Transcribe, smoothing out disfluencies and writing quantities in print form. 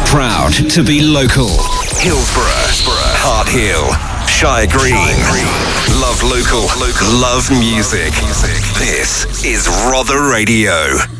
Proud to be local. Hillsborough, Hart Hill, Shire Green. Love local, love music. This is Rother Radio.